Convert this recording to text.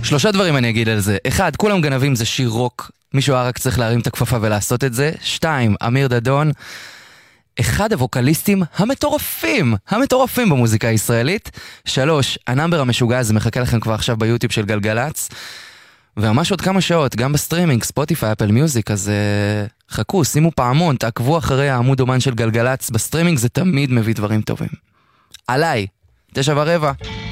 3 דברים אני אגיד על זה. 1, כולם גנבים זה שיר רוק. מישהו רק צריך להרים את הכפפה ולעשות את זה. 2, אמיר דדון. אחד הווקליסטים המטורפים במוזיקה הישראלית. 3, הנאמבר המשוגע הזה מחכה לכם כבר עכשיו ביוטיוב של גלגלץ. וממש עוד כמה שעות, גם בסטרימינג, ספוטיפיי, אפל מיוזיק, אז חכו, שימו פעמון, תעקבו אחרי העמוד אומן של גלגלץ. בסטרימינג זה תמיד מביא דברים טובים. עליי, 9:15.